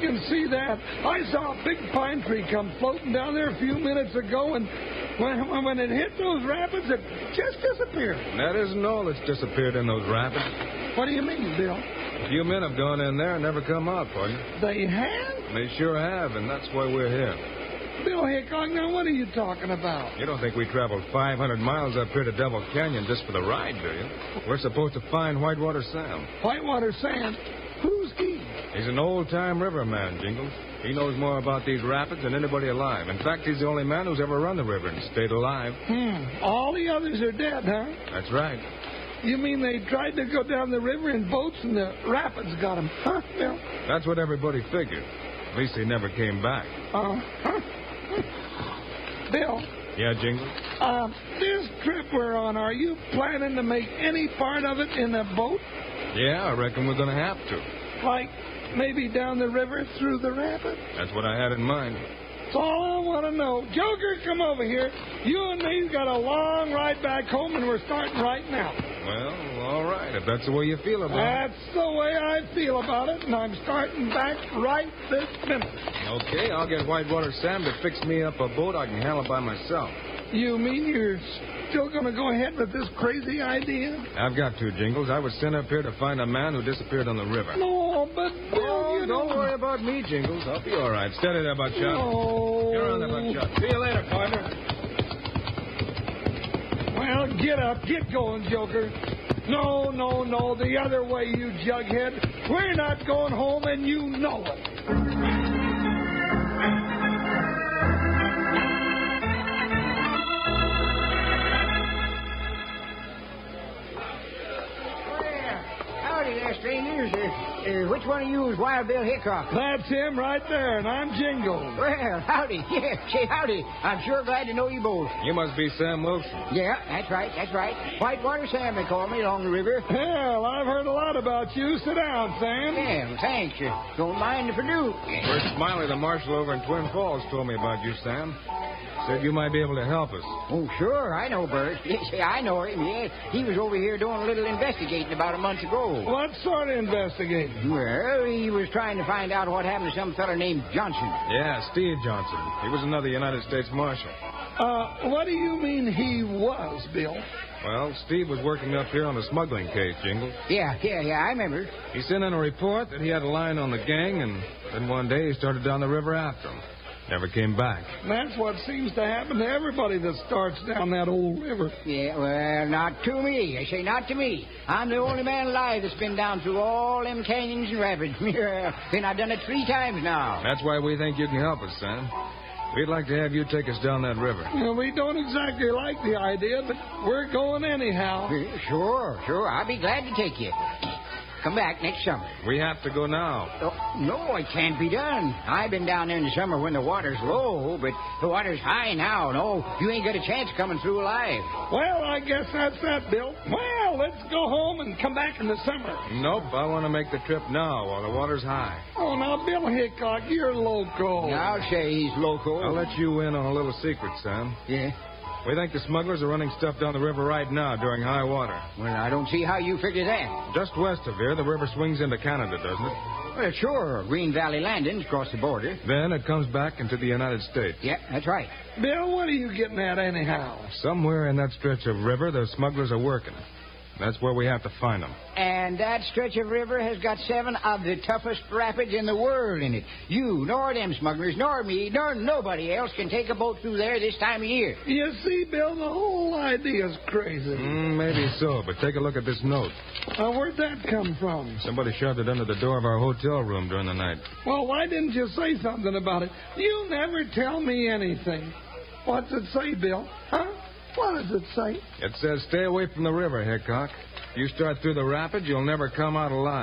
can see that. I saw a big pine tree come floating down there a few minutes ago, and when it hit those rapids, it just disappeared. That isn't all that's disappeared in those rapids. What do you mean, Bill? A few men have gone in there and never come out, partner. They have? They sure have, and that's why we're here. Bill Hickok, now what are you talking about? You don't think we traveled 500 miles up here to Devil Canyon just for the ride, do you? We're supposed to find Whitewater Sam. Whitewater Sam? Who's he? He's an old-time riverman, Jingles. He knows more about these rapids than anybody alive. In fact, he's the only man who's ever run the river and stayed alive. All the others are dead, huh? That's right. You mean they tried to go down the river in boats and the rapids got them, huh, Bill? That's what everybody figured. At least they never came back. Bill? Yeah, Jingles? This trip we're on, are you planning to make any part of it in a boat? Yeah, I reckon we're going to have to. Like maybe down the river through the rapids? That's what I had in mind. That's all I want to know. Joker, come over here. You and me's got a long ride back home, and we're starting right now. Well, all right, if that's the way you feel about it. That's the way I feel about it, and I'm starting back right this minute. Okay, I'll get Whitewater Sam to fix me up a boat I can handle by myself. You mean you're still going to go ahead with this crazy idea? I've got to, Jingles. I was sent up here to find a man who disappeared on the river. No, but Bill, don't worry about me, Jingles. I'll be all right. Steady there, Buckshot. No. You're on there, Buckshot. See you later, partner. Well, get up. Get going, Joker. No, the other way, you jughead. We're not going home, and you know it. Strangers, which one of you is Wild Bill Hickok? That's him right there, and I'm Jingles. Well, howdy. Yeah, say howdy. I'm sure glad to know you both. You must be Sam Wilson. Yeah, that's right. Whitewater Sam, they call me, along the river. Well, I've heard a lot about you. Sit down, Sam. Yeah, well, thanks. Don't mind if I do. Bert Smiley, the marshal over in Twin Falls, told me about you, Sam. Said you might be able to help us. Oh, sure, I know Bert. Yes, I know him, yes. He was over here doing a little investigating about a month ago. What sort of investigating? Well, he was trying to find out what happened to some fella named Johnson. Yeah, Steve Johnson. He was another United States Marshal. What do you mean he was, Bill? Well, Steve was working up here on a smuggling case, Jingles. Yeah, I remember. He sent in a report that he had a line on the gang, and then one day he started down the river after him. Never came back. That's what seems to happen to everybody that starts down that old river. Yeah, well, not to me. I say not to me. I'm the only man alive that's been down through all them canyons and rapids. And I've done it 3 times now. That's why we think you can help us, Sam. We'd like to have you take us down that river. Well, we don't exactly like the idea, but we're going anyhow. Sure. I'll be glad to take you. Come back next summer. We have to go now. Oh, no, it can't be done. I've been down there in the summer when the water's low, but the water's high now. No, you ain't got a chance coming through alive. Well, I guess that's that, Bill. Well, let's go home and come back in the summer. Nope, I want to make the trip now while the water's high. Oh, now, Bill Hickok, you're loco. I'll say he's loco. I'll let you in on a little secret, Sam. Yeah? We think the smugglers are running stuff down the river right now during high water. Well, I don't see how you figure that. Just west of here, the river swings into Canada, doesn't it? Well, sure. Green Valley Landing's across the border. Then it comes back into the United States. Yeah, that's right. Bill, what are you getting at anyhow? Somewhere in that stretch of river, the smugglers are working. That's where we have to find them. And that stretch of river has got 7 of the toughest rapids in the world in it. You, nor them smugglers, nor me, nor nobody else can take a boat through there this time of year. You see, Bill, the whole idea's crazy. Maybe so, but take a look at this note. Where'd that come from? Somebody shoved it under the door of our hotel room during the night. Well, why didn't you say something about it? You never tell me anything. What's it say, Bill? Huh? What does it say? It says, stay away from the river, Hickok. If you start through the rapids, you'll never come out alive.